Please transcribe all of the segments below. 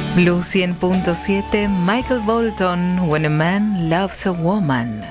Blue 100.7, Michael Bolton, When a Man Loves a Woman.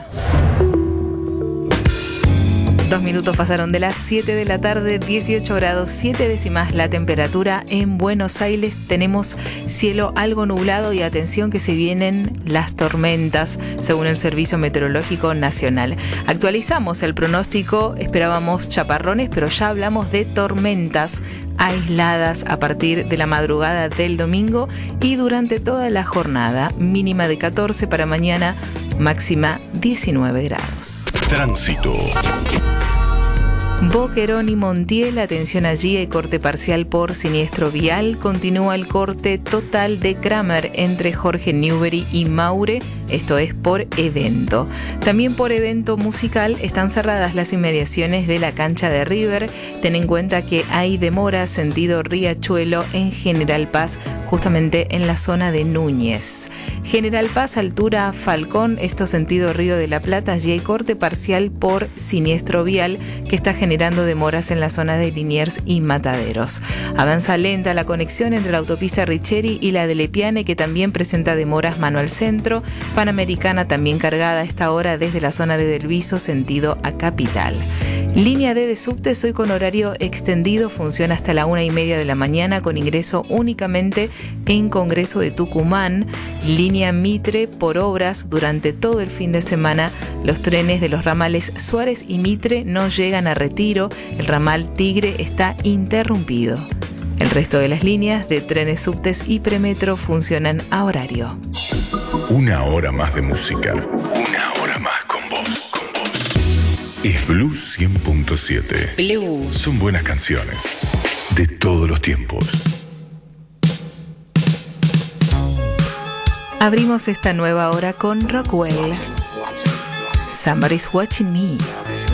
2 minutos pasaron de las 7 de la tarde, 18 grados 7 décimas la temperatura en Buenos Aires. Tenemos cielo algo nublado y atención que se vienen las tormentas, según el Servicio Meteorológico Nacional. Actualizamos el pronóstico, esperábamos chaparrones, pero ya hablamos de tormentas aisladas a partir de la madrugada del domingo y durante toda la jornada. Mínima de 14 para mañana, máxima 19 grados. Tránsito. Boquerón y Montiel, atención allí, hay corte parcial por siniestro vial. Continúa el corte total de Kramer entre Jorge Newbery y Maure, esto es por evento. También por evento musical están cerradas las inmediaciones de la cancha de River. Ten en cuenta que hay demora sentido Riachuelo en General Paz, justamente en la zona de Núñez. General Paz, altura Falcón, esto sentido Río de la Plata, allí hay corte parcial por siniestro vial que está generando demoras en la zona de Liniers y Mataderos. Avanza lenta la conexión entre la autopista Richeri y la de Lepiane, que también presenta demoras mano al centro. Panamericana también cargada a esta hora desde la zona de Delviso, sentido a Capital. Línea D de subtes hoy con horario extendido, funciona hasta la 1:30 de la mañana con ingreso únicamente en Congreso de Tucumán. Línea Mitre por obras durante todo el fin de semana. Los trenes de los ramales Suárez y Mitre no llegan a Retiro. El ramal Tigre está interrumpido. El resto de las líneas de trenes subtes y premetro funcionan a horario. Una hora más de música. Una hora más con vos. Es Blue 100.7. Blue. Son buenas canciones de todos los tiempos. Abrimos esta nueva hora con Rockwell. Somebody's Watching Me.